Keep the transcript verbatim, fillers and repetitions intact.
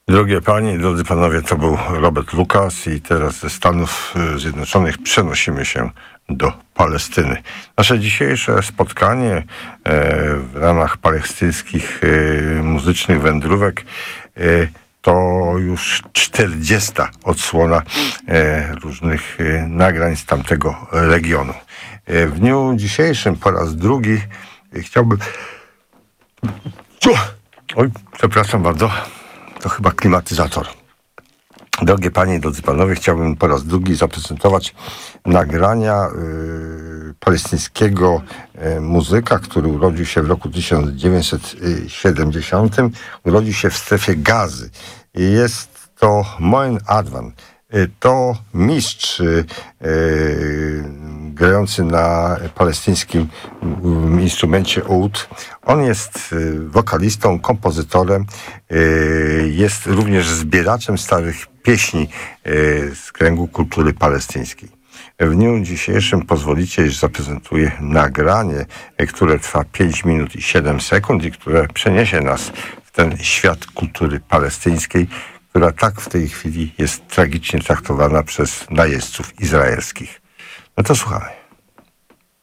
Drogie panie, drodzy panowie, to był Robert Lucas i teraz ze Stanów Zjednoczonych przenosimy się do Palestyny. Nasze dzisiejsze spotkanie e, w ramach palestyńskich e, muzycznych wędrówek e, to już czterdziesta odsłona e, różnych e, nagrań z tamtego regionu. E, w dniu dzisiejszym po raz drugi e, chciałbym... Oj, przepraszam bardzo. To chyba klimatyzator. Drogie panie i drodzy panowie, chciałbym po raz drugi zaprezentować nagrania y, palestyńskiego y, muzyka, który urodził się w roku tysiąc dziewięćset siedemdziesiątym. Urodził się w strefie Gazy. Jest to Moen Adwan. Y, to mistrz y, y, grający na palestyńskim y, instrumencie oud. On jest y, wokalistą, kompozytorem, y, jest również zbieraczem starych pieśni y, z kręgu kultury palestyńskiej. W dniu dzisiejszym pozwolicie, iż zaprezentuję nagranie, y, które trwa pięć minut i siedem sekund i które przeniesie nas w ten świat kultury palestyńskiej, która tak w tej chwili jest tragicznie traktowana przez najeźdźców izraelskich. No to słuchamy.